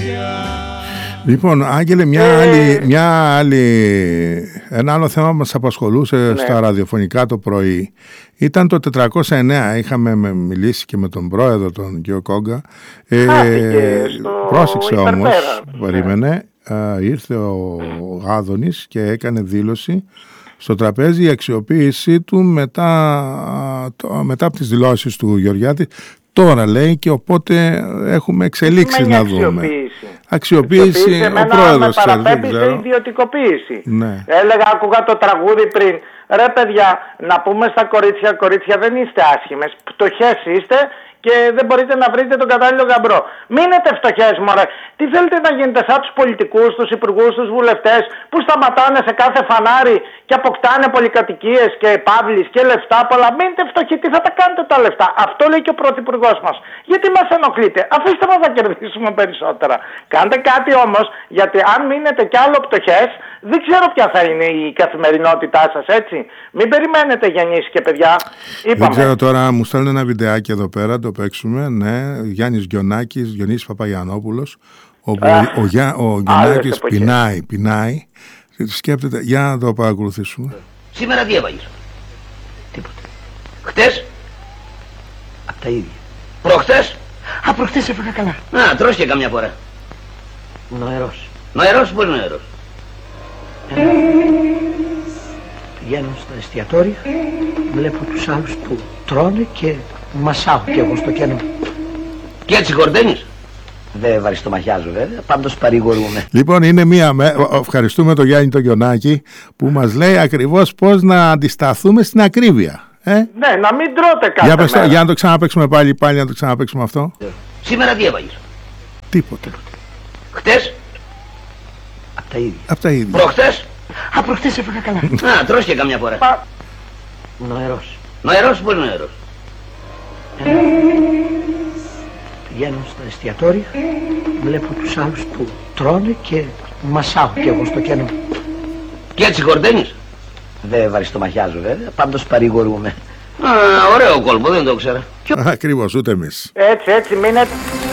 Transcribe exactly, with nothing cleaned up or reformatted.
Λοιπόν, Άγγελε, μια, ε... άλλη, μια άλλη, ένα άλλο θέμα που μας απασχολούσε ναι. στα ραδιοφωνικά το πρωί ήταν το τετρακόσια εννέα. Είχαμε μιλήσει και με τον πρόεδρο, τον κ. Κόγκα. Ε, στο... Πρόσεξε όμως, ναι. περίμενε, ε, ήρθε ο Γάδωνης και έκανε δήλωση στο τραπέζι η αξιοποίησή του μετά, το, μετά από τις δηλώσεις του Γεωργιάδη. Τώρα λέει και οπότε έχουμε εξελίξεις να δούμε. Αξιοποίηση, ο πρόεδρος. Με παραπέμπει σε ιδιωτικοποίηση. Ναι. Έλεγα, άκουγα το τραγούδι πριν. Ρε παιδιά, να πούμε στα κορίτσια, κορίτσια δεν είστε άσχημες, πτωχές είστε και δεν μπορείτε να βρείτε τον κατάλληλο γαμπρό. Μείνετε φτωχές, μωρέ. Τι θέλετε να γίνετε σαν τους πολιτικούς, τους υπουργούς, τους βουλευτές που σταματάνε σε κάθε φανάρι και αποκτάνε πολυκατοικίες και παύλεις και λεφτά πολλά. Μείνετε φτωχοί, τι θα τα κάνετε τα λεφτά. Αυτό λέει και ο πρωθυπουργός μας. Γιατί μας ενοχλείτε, αφήστε μας να κερδίσουμε περισσότερα. Κάντε κάτι όμως, γιατί αν μείνετε κι άλλο πτωχές, δεν ξέρω ποια θα είναι η καθημερινότητά σας, έτσι. Μην περιμένετε γεννήσει και παιδιά. Είπαμε. Δεν ξέρω τώρα, μου στέλνουν ένα βιντεάκι εδώ πέρα, το παίξουμε, ναι. Γιάννης Γιοννάκης, Διονύσης Παπαγιαννόπουλος. Όπου Α, ο, Γιά, ο Γιοννάκης πεινάει, πεινάει. Σκέπτεται, για να το παρακολουθήσουμε. Σήμερα τι έβαγες? Τίποτα. Χτες? Απ' τα ίδια. Προχτές? Α, προχτές έφαγα καλά. Α, τρως και καμιά φορά. Νοερός. Νοερός, πώς νοερός? Ε, πηγαίνω στα εστιατόρια, βλέπω τους άλλους που τρώνε και μασάω κι εγώ στο κενό. Και έτσι χορταίνεις? Δεν βαριστομαχιάζω βέβαια, πάντως παρηγορούμε. Λοιπόν, είναι μία με... ευχαριστούμε τον Γιάννη τον Γιοννάκη που μας λέει ακριβώς πώς να αντισταθούμε στην ακρίβεια. Ε? Ναι, να μην τρώτε κάθε για, μέρα. για να το ξαναπαίξουμε πάλι, πάλι να το ξαναπαίξουμε αυτό. Σήμερα τι έβαγες? Τίποτα. Χτες? Απ' τα ίδια. Απ' τα ίδια. Προχτές? Α, προχτές έφαγα καλά. Α, τρως και καμιά φορά. Πα... Νοερός. Νοερός, πώς νοερός? Ε, πηγαίνω στα εστιατόρια, βλέπω τους άλλους που τρώνε και μασάω κι εγώ στο κενό. Και έτσι χορταίνεις? Δεν βαριστομαχιάζω βέβαια, πάντως παρηγορούμε. Α, ωραίο κόλπο, δεν το ξέρα. Ακριβώς, ούτε εμείς. Έτσι, έτσι, μείνετε.